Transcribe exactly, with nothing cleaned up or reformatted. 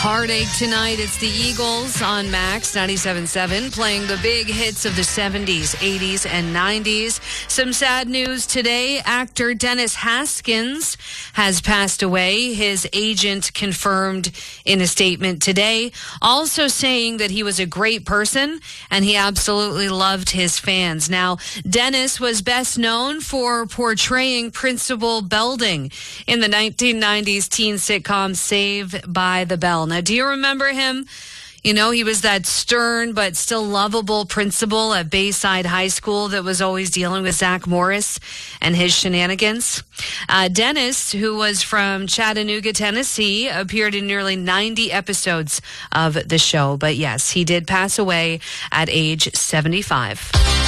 Heartache tonight. It's the Eagles on Max ninety-seven point seven playing the big hits of the seventies, eighties, and nineties. Some sad news today. Actor Dennis Haskins has passed away. His agent confirmed in a statement today, also saying that he was a great person and he absolutely loved his fans. Now, Dennis was best known for portraying Principal Belding in the nineteen nineties teen sitcom Saved by the Bell. Now, do you remember him? You know, he was that stern but still lovable principal at Bayside High School that was always dealing with Zach Morris and his shenanigans. Uh, Dennis, who was from Chattanooga, Tennessee, appeared in nearly ninety episodes of the show. But yes, he did pass away at age seventy-five.